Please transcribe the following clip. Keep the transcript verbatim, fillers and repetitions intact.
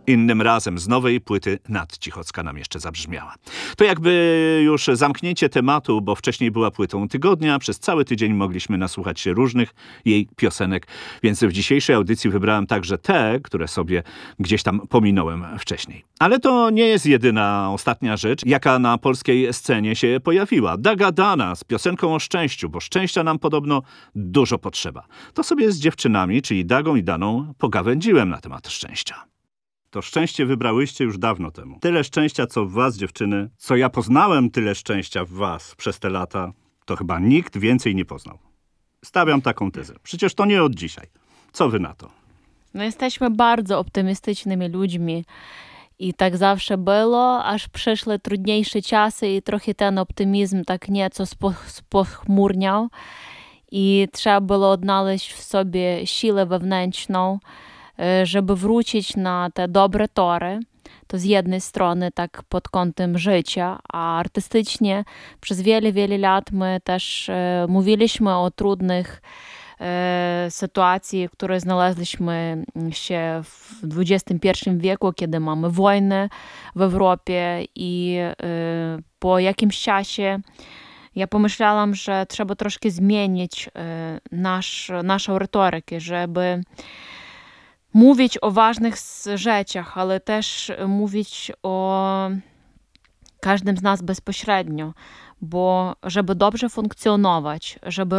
Innym razem z nowej płyty Nadcichocka nam jeszcze zabrzmiała. To jakby już zamknięcie tematu, bo wcześniej była płytą tygodnia. Przez cały tydzień mogliśmy nasłuchać się różnych jej piosenek, więc w dzisiejszej audycji wybrałem także te, które sobie gdzieś tam pominąłem wcześniej. Ale to nie jest jedyna ostatnia rzecz, jaka na polskiej scenie się pojawiła. Daga Dana z piosenką o szczęściu, bo szczęścia nam podobno dużo potrzeba. To sobie z dziewczynami, czyli Dagą i Daną, pogawędziłem na temat szczęścia. To szczęście wybrałyście już dawno temu. Tyle szczęścia, co w was, dziewczyny, co ja poznałem tyle szczęścia w was przez te lata, to chyba nikt więcej nie poznał. Stawiam taką tezę. Przecież to nie od dzisiaj. Co wy na to? No jesteśmy bardzo optymistycznymi ludźmi i tak zawsze było, aż przyszły trudniejsze czasy i trochę ten optymizm tak nieco spochmurniał i trzeba było odnaleźć w sobie siłę wewnętrzną, żeby wrócić na te dobre tory. To z jednej strony tak pod kątem życia, a artystycznie przez wiele, wiele lat my też e, mówiliśmy o trudnych e, sytuacji, w której znaleźliśmy się w dwudziestym pierwszym wieku, kiedy mamy wojnę w Europie i e, po jakimś czasie ja pomyślałam, że trzeba troszkę zmienić e, nasz, naszą retorykę, żeby mówić o ważnych rzeczach, ale też mówić o każdym z nas bezpośrednio, bo żeby dobrze funkcjonować, żeby